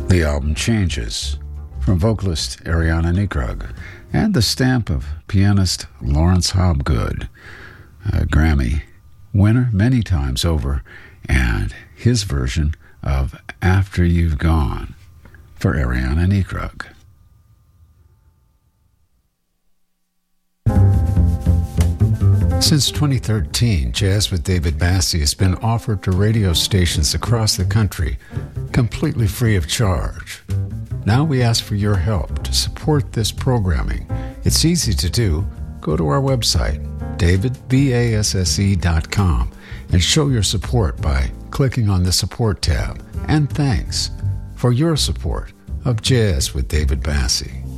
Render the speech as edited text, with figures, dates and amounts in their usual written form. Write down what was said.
The album Changes from vocalist Ariana Nikrug and the stamp of pianist Lawrence Hobgood, a Grammy winner many times over, and his version of After You've Gone for Ariana Nikrug. Since 2013, Jazz with David Bassie has been offered to radio stations across the country, completely free of charge. Now we ask for your help to support this programming. It's easy to do. Go to our website, davidbasse.com, and show your support by clicking on the Support tab. And thanks for your support of Jazz with David Bassie.